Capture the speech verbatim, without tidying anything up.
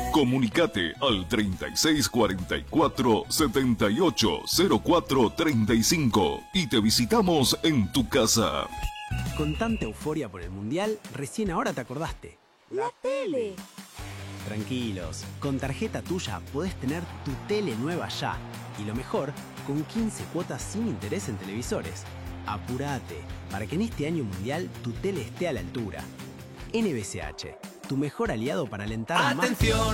Comunicate al treinta y seis cuarenta y cuatro setenta y ocho cero cuatro treinta y cinco y te visitamos en tu casa. Con tanta euforia por el Mundial, recién ahora te acordaste. La tele. Tranquilos, con tarjeta tuya podés tener tu tele nueva ya. Y lo mejor, con quince cuotas sin interés en televisores. Apurate, para que en este año mundial tu tele esté a la altura. N B C H, tu mejor aliado para alentar más... ¡Atención!